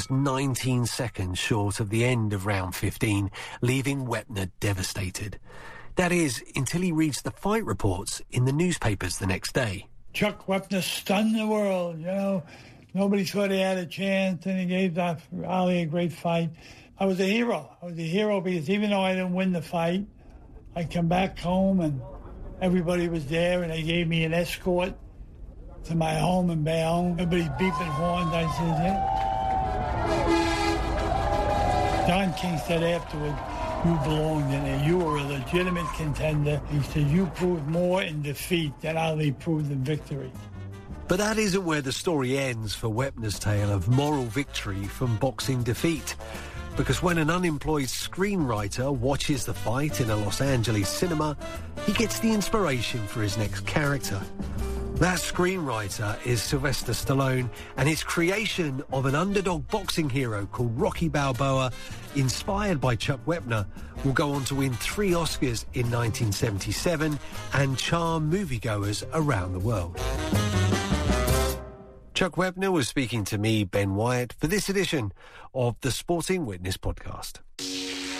just 19 seconds short of the end of round 15, leaving Wepner devastated. That is, until he reads the fight reports in the newspapers the next day. Chuck Wepner stunned the world, Nobody thought he had a chance, and he gave Ali a great fight. I was a hero. I was a hero because even though I didn't win the fight, I come back home and everybody was there, and they gave me an escort to my home in Bayonne. Everybody beeping horns. I said, Don King said afterward, you belonged in it. You were a legitimate contender. He said, you proved more in defeat than Ali proved in victory. But that isn't where the story ends for Wepner's tale of moral victory from boxing defeat. Because when an unemployed screenwriter watches the fight in a Los Angeles cinema, he gets the inspiration for his next character. That screenwriter is Sylvester Stallone, and his creation of an underdog boxing hero called Rocky Balboa, inspired by Chuck Wepner, will go on to win 3 Oscars in 1977 and charm moviegoers around the world. Chuck Wepner was speaking to me, Ben Wyatt, for this edition of the Sporting Witness podcast.